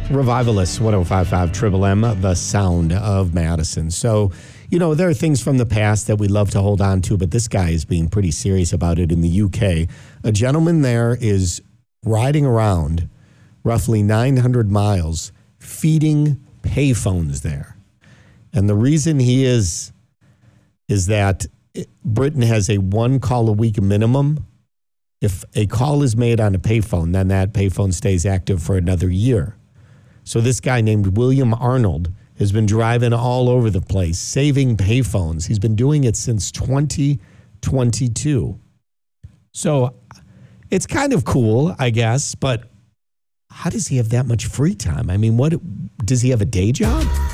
Revivalists, 105.5 Triple M, the sound of Madison. So, there are things from the past that we love to hold on to, but this guy is being pretty serious about it in the UK. A gentleman there is riding around roughly 900 miles feeding payphones there. And the reason he is that Britain has a one call a week minimum. If a call is made on a payphone, then that payphone stays active for another year. So this guy named William Arnold has been driving all over the place, saving payphones. He's been doing it since 2022. So it's kind of cool, I guess, but how does he have that much free time? I mean, what does he have a day job?